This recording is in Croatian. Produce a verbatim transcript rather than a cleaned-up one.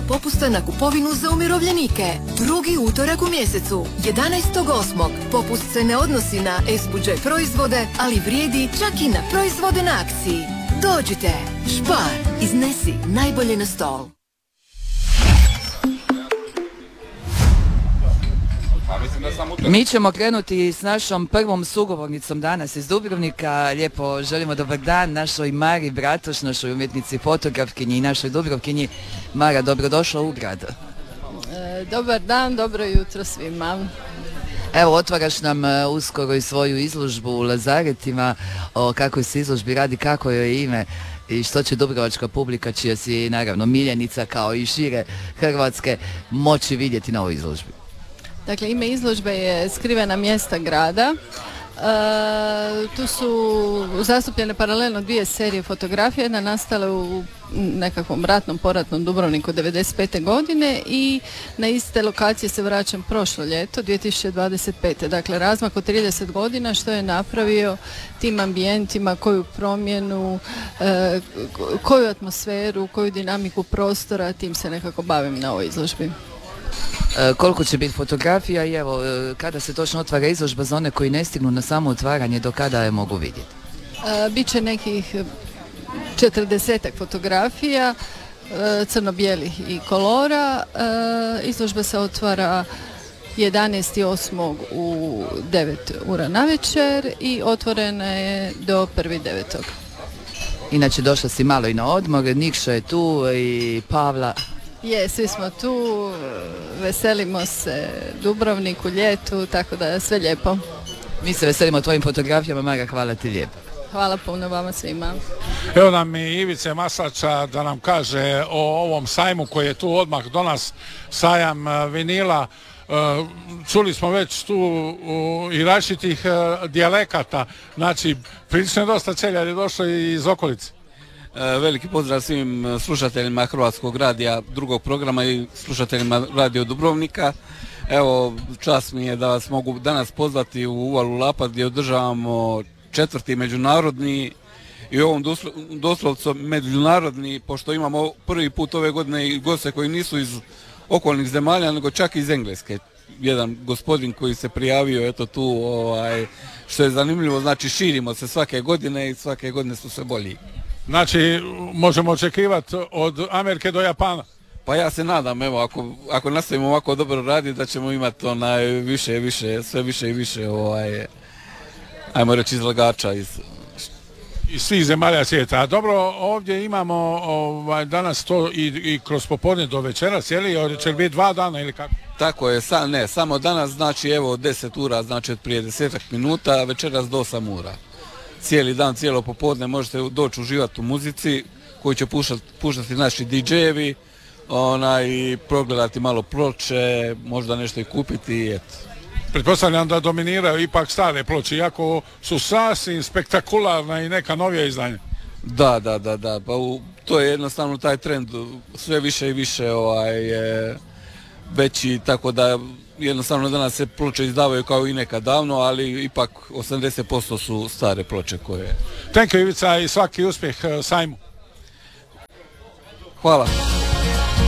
popusta na kupovinu za umirovljenike. Drugi utorak u mjesecu, jedanaestog osmog Popust se ne odnosi na S B J proizvode, ali vrijedi čak i na proizvode na akciji. Dođite, Spar, iznesi najbolje na stol. Mi ćemo krenuti s našom prvom sugovornicom danas iz Dubrovnika. Lijepo želimo dobar dan našoj Mari Bratoš, našoj umjetnici, fotografkinji i našoj Dubrovkinji. Mara, dobrodošla u grad. E, dobar dan, dobro jutro svima. Evo, otvaraš nam uskoro i svoju izložbu u Lazaretima. O kakvoj se izložbi radi, kako joj je ime i što će dubrovačka publika, čija si naravno miljenica kao i šire Hrvatske, moći vidjeti na ovoj izložbi? Dakle, ime izložbe je Skrivena mjesta grada. E, tu su zastupljene paralelno dvije serije fotografije, jedna nastale u nekakvom ratnom poratnom Dubrovniku devedeset pete godine i na iste lokacije se vraćam prošlo ljeto dvije tisuće dvadeset pete. Dakle, razmak od trideset godina što je napravio tim ambijentima, koju promjenu, e, koju atmosferu, koju dinamiku prostora, tim se nekako bavim na ovoj izložbi. E, koliko će biti fotografija i evo, e, kada se točno otvara izložba za one koji ne stignu na samo otvaranje, do kada je mogu vidjeti? E, Biće nekih četrdesetak fotografija, e, crno-bijelih i kolora. E, izložba se otvara jedanaestog osmog u devet ura navečer i otvorena je do prvog devetog. Inače, došla si malo i na odmor, Nikša je tu i Pavla. Je, svi smo tu, veselimo se Dubrovniku, ljetu, tako da je sve lijepo. Mi se veselimo tvojim fotografijama, Mara, hvala ti lijepo. Hvala puno vama svima. Evo nam i Ivice Maslača da nam kaže o ovom sajmu koji je tu odmah do nas, sajam vinila. Čuli smo već tu i različitih dijalekata, znači prilično je dosta celja, je došlo i iz okolice. Veliki pozdrav svim slušateljima Hrvatskog radija drugog programa i slušateljima Radio Dubrovnika. Evo, čast mi je da vas mogu danas pozvati u Uvalu Lapac gdje održavamo četvrti međunarodni i ovom doslovco međunarodni, pošto imamo prvi put ove godine i goste koji nisu iz okolnih zemalja, nego čak iz Engleske. Jedan gospodin koji se prijavio, eto tu, ovaj, što je zanimljivo, znači širimo se svake godine i svake godine su sve bolji. Znači, možemo očekivati od Amerike do Japana? Pa ja se nadam, evo, ako, ako nastavimo ovako dobro raditi, da ćemo imati onaj više i više, sve više i više, ovaj, ajmo reći, izlagača iz... iz svih zemalja svijeta. A dobro, ovdje imamo ovaj, danas to i, i kroz popodne do večera, cijeli, će li biti dva dana ili kako? Tako je, sa, ne, samo danas, znači, evo, deset ura, znači, od prije desetak minuta, večeras do osam ura. Cijeli dan, cijelo popodne možete doći uživati u muzici koju će pušati, puštati naši di džejevi, onaj, i progledati malo ploče, možda nešto i kupiti i eto. Pretpostavljam da dominiraju ipak stare ploče, iako su sasvim spektakularna i neka novija izdanja. Da, da, da, da, pa u, to je jednostavno taj trend, sve više i više ovaj, je veći, tako da jednostavno danas se ploče izdavaju kao i nekad davno, ali ipak osamdeset posto su stare ploče koje... Thank you, Ivica, i svaki uspjeh sajmu. Hvala.